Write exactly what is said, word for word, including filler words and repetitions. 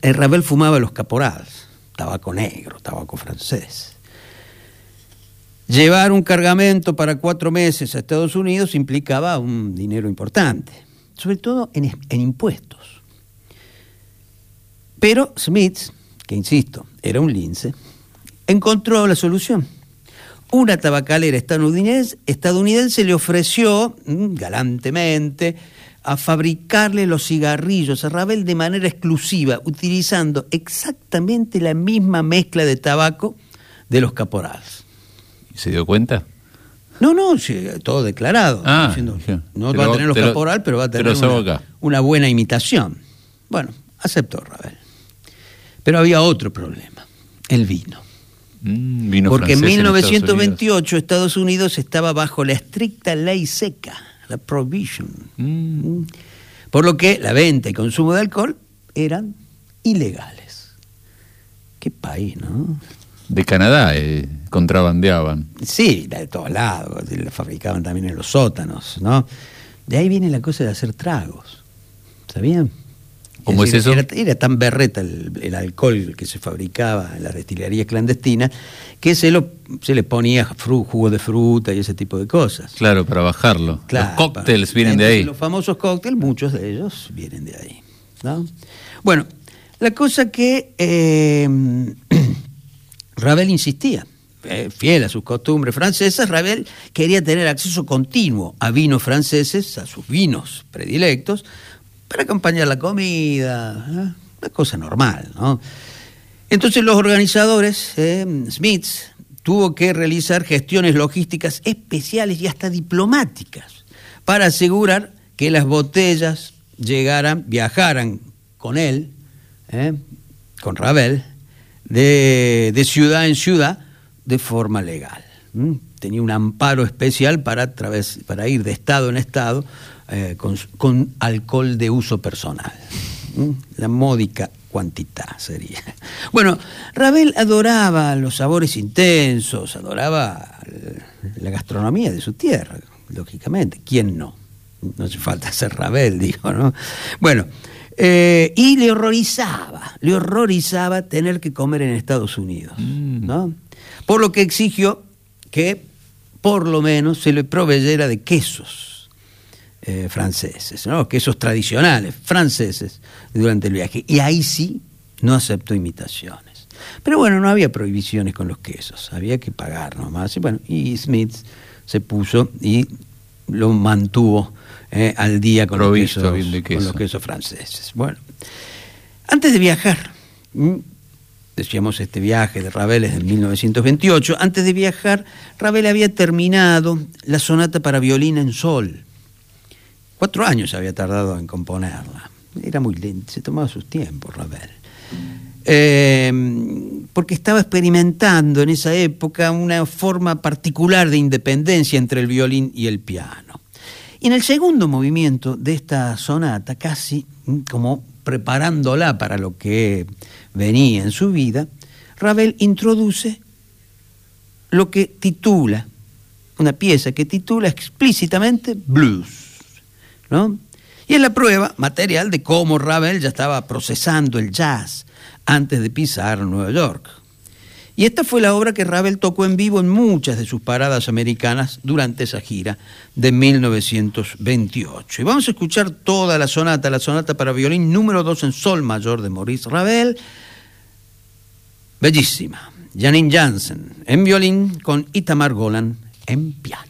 el Ravel fumaba los caporals, tabaco negro, tabaco francés. Llevar un cargamento para cuatro meses a Estados Unidos implicaba un dinero importante, sobre todo en, en impuestos. Pero Smith, que insisto, era un lince, encontró la solución. Una tabacalera estadounidense, estadounidense le ofreció mmm, galantemente a fabricarle los cigarrillos a Ravel de manera exclusiva, utilizando exactamente la misma mezcla de tabaco de los caporals. ¿Se dio cuenta? No, no, sí, todo declarado. Ah, diciendo, sí. No te va lo, a tener los te caporal, lo, pero va a tener una, una buena imitación. Bueno, aceptó Ravel. Pero había otro problema, el vino. Mm, vino Porque en mil novecientos veintiocho en Estados Unidos. Estados Unidos estaba bajo la estricta ley seca, la prohibition. Mm. Por lo que la venta y consumo de alcohol eran ilegales. Qué país, ¿no? De Canadá eh, contrabandeaban. Sí, de todos lados, la fabricaban también en los sótanos, ¿no? De ahí viene la cosa de hacer tragos, ¿sabían? ¿Cómo es, decir, es eso? Era, era tan berreta el, el alcohol que se fabricaba en las destilerías clandestinas que se, lo, se le ponía fru, jugo de fruta y ese tipo de cosas. Claro, para bajarlo. Claro, los cócteles vienen de ahí. Los famosos cócteles, muchos de ellos vienen de ahí, ¿no? Bueno, la cosa que eh, Ravel insistía, eh, fiel a sus costumbres francesas, Ravel quería tener acceso continuo a vinos franceses, a sus vinos predilectos, para acompañar la comida, ¿eh? Una cosa normal, ¿no? Entonces los organizadores, eh, Smith, tuvo que realizar gestiones logísticas especiales y hasta diplomáticas para asegurar que las botellas llegaran, viajaran con él, eh, con Ravel, de, de ciudad en ciudad de forma legal. ¿Mm? Tenía un amparo especial para, través, para ir de estado en estado eh, con, con alcohol de uso personal. ¿Mm? La módica cuantità sería. Bueno, Ravel adoraba los sabores intensos, adoraba la gastronomía de su tierra, lógicamente. ¿Quién no? No hace falta ser Ravel, dijo, ¿no? Bueno, eh, y le horrorizaba, le horrorizaba tener que comer en Estados Unidos, ¿no? Por lo que exigió que por lo menos se le proveyera de quesos eh, franceses, ¿no? Quesos tradicionales franceses durante el viaje. Y ahí sí no aceptó imitaciones. Pero bueno, no había prohibiciones con los quesos, había que pagar nomás. Y bueno, y Smith se puso y lo mantuvo eh, al día con los, quesos, con los quesos franceses. Bueno, antes de viajar, decíamos este viaje de Ravel es de mil novecientos veintiocho, antes de viajar, Ravel había terminado la sonata para violín en sol. Cuatro años había tardado en componerla. Era muy lento, se tomaba sus tiempos Ravel. Eh, porque estaba experimentando en esa época una forma particular de independencia entre el violín y el piano. Y en el segundo movimiento de esta sonata, casi como preparándola para lo que venía en su vida, Ravel introduce lo que titula, una pieza que titula explícitamente Blues, ¿no? Y es la prueba material de cómo Ravel ya estaba procesando el jazz antes de pisar Nueva York. Y esta fue la obra que Ravel tocó en vivo en muchas de sus paradas americanas durante esa gira de mil novecientos veintiocho. Y vamos a escuchar toda la sonata, la sonata para violín número dos en sol mayor de Maurice Ravel. Bellísima. Janine Jansen en violín con Itamar Golan en piano.